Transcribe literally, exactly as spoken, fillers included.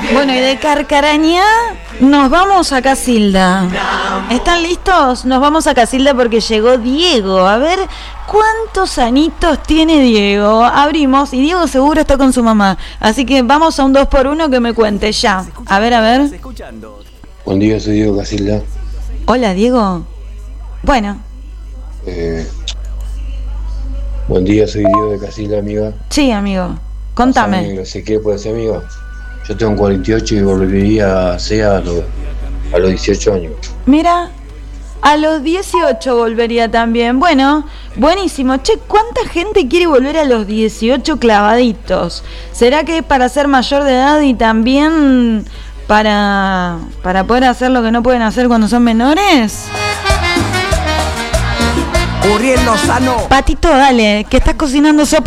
Bueno, y de Carcarañá nos vamos a Casilda. ¿Están listos? Nos vamos a Casilda porque llegó Diego. A ver, ¿cuántos añitos tiene Diego? Abrimos y Diego seguro está con su mamá. Así que vamos a un dos por uno que me cuente ya. A ver, a ver. Buen día, soy Diego Casilda. Hola, Diego. Bueno. Eh, buen día, soy Diego de Casilda, amiga. Sí, amigo. Contame. No sé qué puede ser, amiga. Yo tengo cuarenta y ocho y volvería a ser a, lo, a los dieciocho años. Mira, a los dieciocho volvería también. Bueno, buenísimo. Che, ¿cuánta gente quiere volver a los dieciocho clavaditos? ¿Será que es para ser mayor de edad y también para, para poder hacer lo que no pueden hacer cuando son menores? Uriel Lozano. Patito, dale, que estás cocinando sopa.